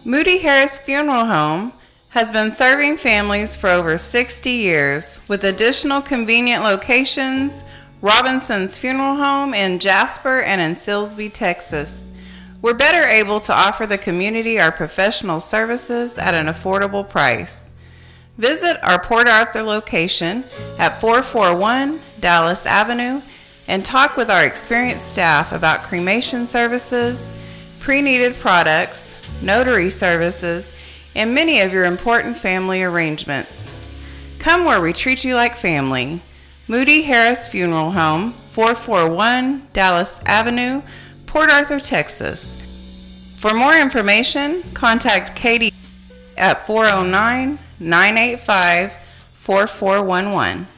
Moody Harris Funeral Home has been serving families for over 60 years with additional convenient locations: Robinson's Funeral Home in Jasper and in Silsbee, Texas. We're better able to offer the community our professional services at an affordable price. Visit our Port Arthur location at 441 Dallas Avenue and talk with our experienced staff about cremation services, pre-needed products, notary services, and many of your important family arrangements. Come where we treat you like family. Moody Harris Funeral Home, 441 Dallas Avenue, Port Arthur, Texas. For more information, contact Katie at 409-985-4411.